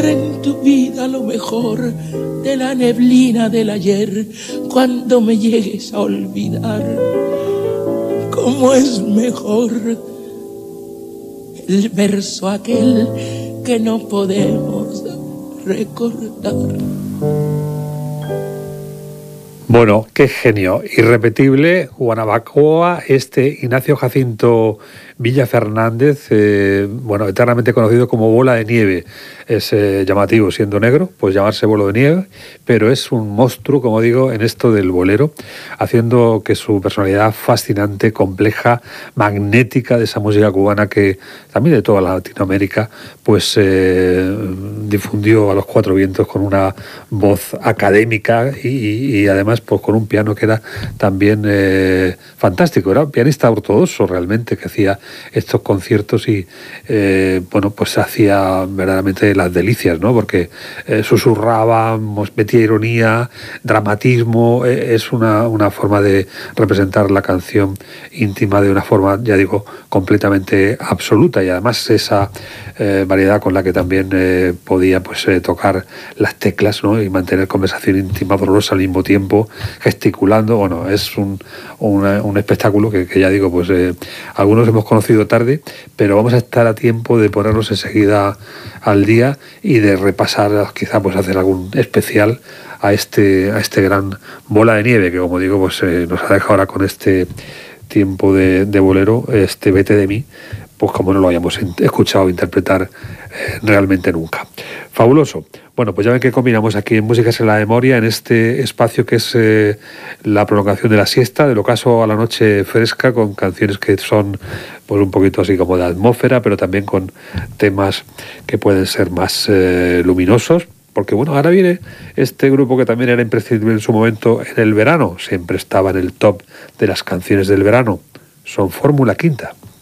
ver en tu vida lo mejor de la neblina del ayer, cuando me llegues a olvidar, cómo es mejor el verso aquel que no podemos recordar. Bueno, qué genio, irrepetible, Guanabacoa, Ignacio Jacinto Villa Fernández, eternamente conocido como Bola de Nieve. Es llamativo siendo negro, pues llamarse Bola de Nieve, pero es un monstruo, como digo, en esto del bolero, haciendo que su personalidad fascinante, compleja, magnética de esa música cubana que también de toda Latinoamérica, pues difundió a los cuatro vientos con una voz académica y además pues con un piano que era también fantástico. Era un pianista ortodoxo realmente, que hacía estos conciertos y pues hacía verdaderamente las delicias, ¿no? Porque susurraba, metía ironía, dramatismo. Es una forma de representar la canción íntima de una forma, ya digo, completamente absoluta, y además esa variedad con la que también podía tocar las teclas, ¿no? Y mantener conversación íntima dolorosa al mismo tiempo, gesticulando. Bueno, es un espectáculo que ya digo, pues algunos hemos conocido tarde, pero vamos a estar a tiempo de ponernos enseguida al día y de repasar, quizá pues hacer algún especial a este gran Bola de Nieve, que como digo, pues nos ha dejado ahora con este tiempo de bolero, Vete de mí, pues como no lo hayamos escuchado interpretar realmente nunca. Fabuloso. Bueno, pues ya ven que combinamos aquí en Músicas en la Memoria, en este espacio que es la prolongación de la siesta, del ocaso a la noche fresca, con canciones que son pues un poquito así como de atmósfera, pero también con temas que pueden ser más luminosos. Porque bueno, ahora viene este grupo que también era imprescindible en su momento en el verano, siempre estaba en el top de las canciones del verano. Son Fórmula Quinta.